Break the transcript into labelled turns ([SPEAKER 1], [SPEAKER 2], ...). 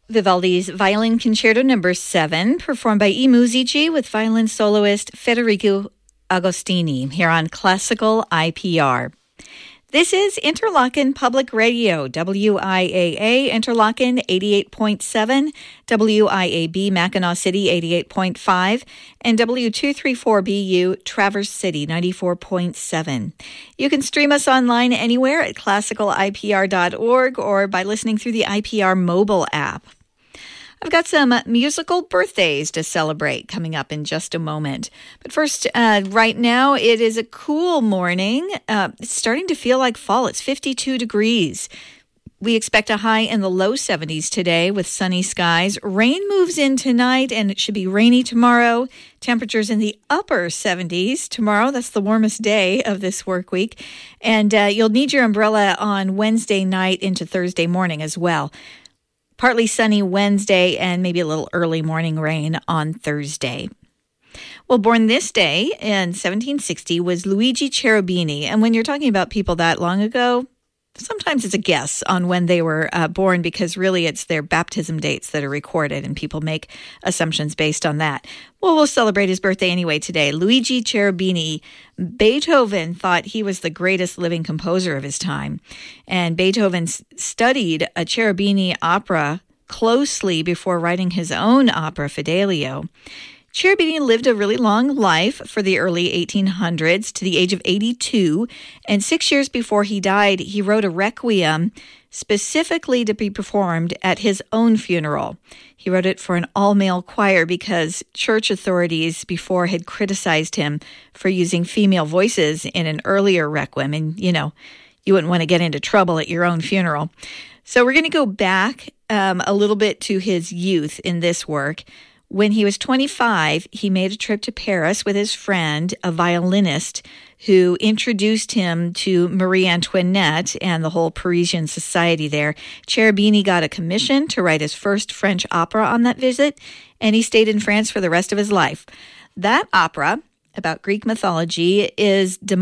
[SPEAKER 1] Vivaldi's Violin Concerto No. 7, performed by E. Musici with violin soloist Federico Agostini, here on Classical IPR. This is Interlochen Public Radio, WIAA Interlochen 88.7, WIAB Mackinac City 88.5, and W234BU Traverse City 94.7. You can stream us online anywhere at classicalipr.org or by listening through the IPR mobile app. I've got some musical birthdays to celebrate coming up in just a moment. But first, right now, it is a cool morning. It's starting to feel like fall. It's 52 degrees. We expect a high in the low 70s today with sunny skies. Rain moves in tonight, and it should be rainy tomorrow. Temperatures in the upper 70s tomorrow. That's the warmest day of this work week. And you'll need your umbrella on Wednesday night into Thursday morning as well. Partly sunny Wednesday and maybe a little early morning rain on Thursday. Well, born this day in 1760 was Luigi Cherubini. And when you're talking about people that long ago, sometimes it's a guess on when they were born because really it's their baptism dates that are recorded and people make assumptions based on that. Well, we'll celebrate his birthday anyway today. Luigi Cherubini. Beethoven thought he was the greatest living composer of his time. And Beethoven studied a Cherubini opera closely before writing his own opera, Fidelio. Cherubini lived a really long life for the early 1800s to the age of 82, and 6 years before he died, he wrote a requiem specifically to be performed at his own funeral. He wrote it for an all-male choir because church authorities before had criticized him for using female voices in an earlier requiem, and, you wouldn't want to get into trouble at your own funeral. So we're going to go back a little bit to his youth in this work. When he was 25, he made a trip to Paris with his friend, a violinist, who introduced him to Marie Antoinette and the whole Parisian society there. Cherubini got a commission to write his first French opera on that visit, and he stayed in France for the rest of his life. That opera, about Greek mythology, is